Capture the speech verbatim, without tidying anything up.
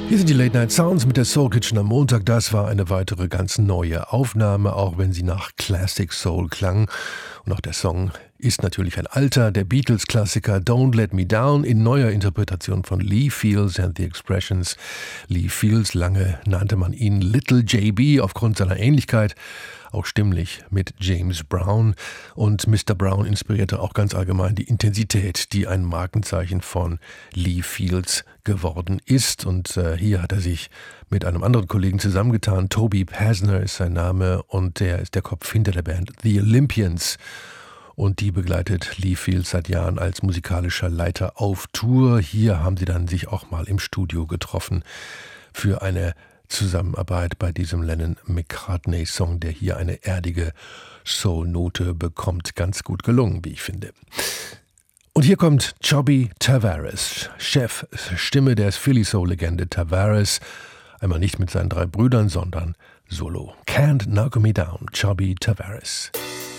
Hier sind die Late Night Sounds mit der Soul Kitchen am Montag. Das war eine weitere ganz neue Aufnahme, auch wenn sie nach Classic Soul klang. Und auch der Song ist natürlich ein alter, der Beatles-Klassiker Don't Let Me Down in neuer Interpretation von Lee Fields and the Expressions. Lee Fields, lange nannte man ihn Little J B aufgrund seiner Ähnlichkeit, auch stimmlich mit James Brown. Und Mister Brown inspirierte auch ganz allgemein die Intensität, die ein Markenzeichen von Lee Fields geworden ist. Und äh, hier hat er sich mit einem anderen Kollegen zusammengetan. Toby Pasner ist sein Name und der ist der Kopf hinter der Band The Olympians. Und die begleitet Lee Fields seit Jahren als musikalischer Leiter auf Tour. Hier haben sie dann sich auch mal im Studio getroffen für eine Zusammenarbeit bei diesem Lennon-McCartney-Song, der hier eine erdige Soul-Note bekommt. Ganz gut gelungen, wie ich finde. Und hier kommt Chubby Tavares, Chefstimme der Philly-Soul-Legende Tavares. Einmal nicht mit seinen drei Brüdern, sondern solo. Can't Knock Me Down, Chubby Tavares.